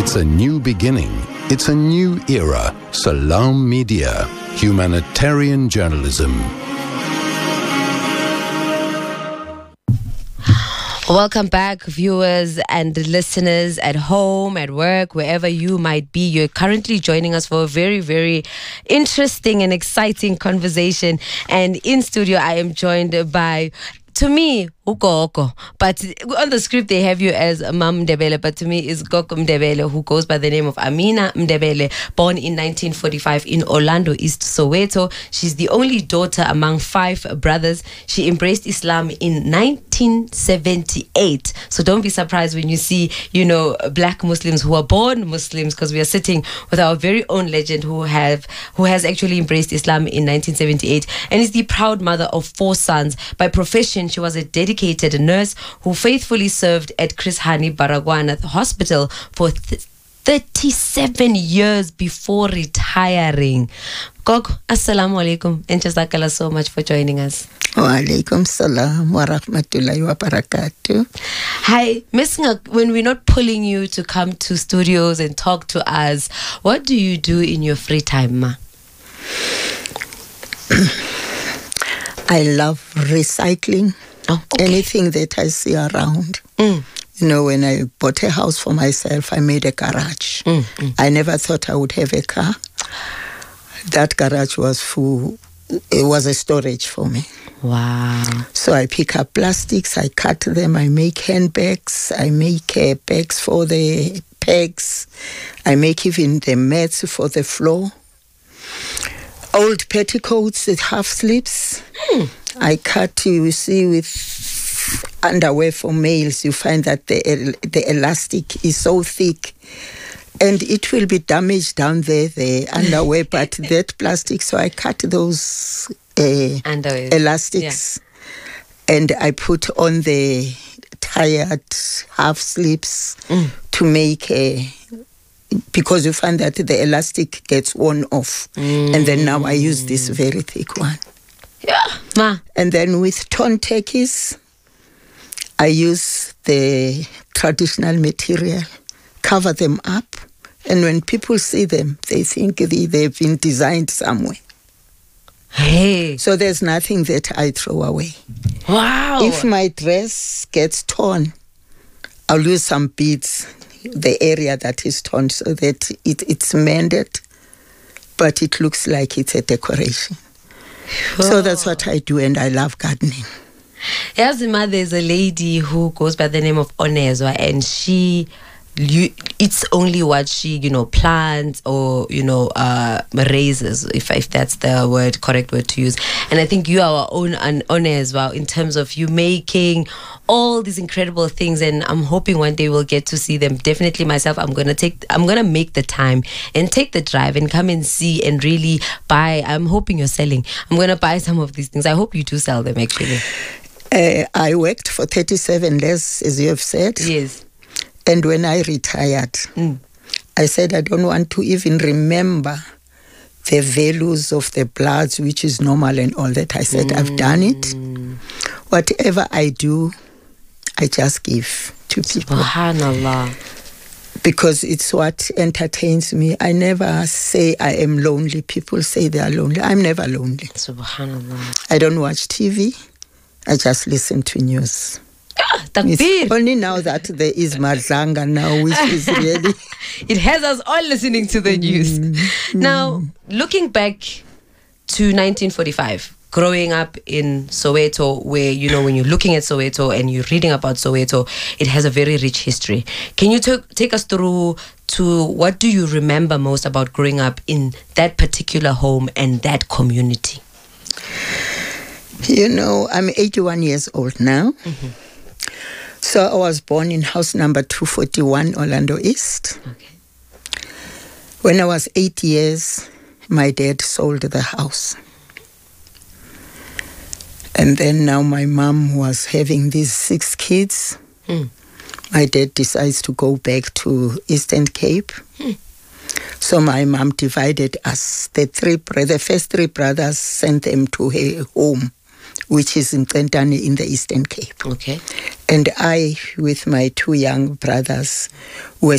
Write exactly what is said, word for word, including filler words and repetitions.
It's a new beginning. It's a new era. Salam Media. Humanitarian journalism. Welcome back, viewers and listeners at home, at work, wherever you might be. You're currently joining us for a very, very interesting and exciting conversation. And in studio, I am joined by, to me, Ukoko, but on the script they have you as Mam Mdebele, but to me is Goko Mdebele, who goes by the name of Amina Mdebele, born in nineteen forty-five in Orlando, East Soweto. She's the only daughter among five brothers. She embraced Islam in nineteen seventy-eight. So don't be surprised when you see, you know, black Muslims who are born Muslims, because we are sitting with our very own legend who have who has actually embraced Islam in nineteen seventy-eight and is the proud mother of four sons. By profession, she was a dedicated nurse who faithfully served at Chris Hani Baragwanath Hospital for th- thirty-seven years before retiring. Gogo, assalamu alaikum, and jazakallah so much for joining us. Wa alaikum salam wa rahmatullahi wa barakatuh. Hi, Miss Ngak, when we're not pulling you to come to studios and talk to us, what do you do in your free time, ma? I love recycling. Oh, okay. Anything that I see around. Mm. You know, when I bought a house for myself, I made a garage. Mm, mm. I never thought I would have a car. That garage was full. It was a storage for me. Wow. So I pick up plastics, I cut them, I make handbags, I make uh, bags for the pegs, I make even the mats for the floor. Old petticoats with half sleeves. Mm. I cut, you see, with underwear for males, you find that the the elastic is so thick and it will be damaged down there, the underwear, but that plastic, so I cut those uh, elastics, yeah. And I put on the tired half sleeves mm. to make a, because you find that the elastic gets worn off. Mm. And then now I use this very thick one. Yeah, ma. And then with torn turkeys, I use the traditional material, cover them up, and when people see them, they think they, they've been designed somewhere. Hey. So there's nothing that I throw away. Wow. If my dress gets torn, I'll use some beads, the area that is torn, so that it, it's mended, but it looks like it's a decoration. Oh. So that's what I do, and I love gardening. Yazima, there's a lady who goes by the name of Onezwa, and she, you, it's only what she, you know, plants or, you know, uh, raises, if if that's the word, correct word to use. And I think you are our own Onezwa in terms of you making all these incredible things, and I'm hoping one day we'll get to see them. Definitely myself, I'm gonna take I'm gonna make the time and take the drive and come and see and really buy. I'm hoping you're selling. I'm gonna buy some of these things. I hope you do sell them, actually. Uh, I worked for thirty-seven years, as you have said. Yes. And when I retired, mm. I said I don't want to even remember the values of the bloods, which is normal and all that. I said, mm. I've done it. Whatever I do, I just give to people. Subhanallah. Because it's what entertains me. I never say I am lonely. People say they are lonely. I'm never lonely. Subhanallah. I don't watch T V. I just listen to news. Ah, it's only now that there is Madlanga now, which is really... It has us all listening to the news. Mm. Now, looking back to nineteen forty-five, growing up in Soweto, where, you know, when you're looking at Soweto and you're reading about Soweto, it has a very rich history. Can you t- take us through to what do you remember most about growing up in that particular home and that community? You know, I'm eighty-one years old now. Mm-hmm. So I was born in house number two forty-one, Orlando East. Okay. When I was eight years, my dad sold the house. And then now my mom was having these six kids. Mm. My dad decides to go back to Eastern Cape. Mm. So my mom divided us. The three, the first three brothers sent them to her home, which is in Trentani in the Eastern Cape. Okay. And I, with my two young brothers, were